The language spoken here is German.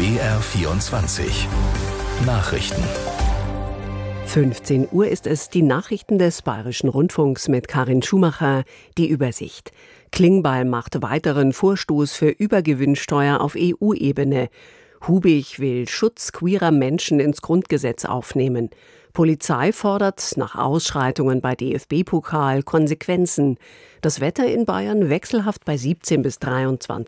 BR24 Nachrichten. 15 Uhr ist es, die Nachrichten des Bayerischen Rundfunks mit Karin Schumacher, die Übersicht. Klingbeil macht weiteren Vorstoß für Übergewinnsteuer auf EU-Ebene. Hubig will Schutz queerer Menschen ins Grundgesetz aufnehmen. Polizei fordert nach Ausschreitungen bei DFB-Pokal Konsequenzen. Das Wetter in Bayern wechselhaft bei 17 bis 23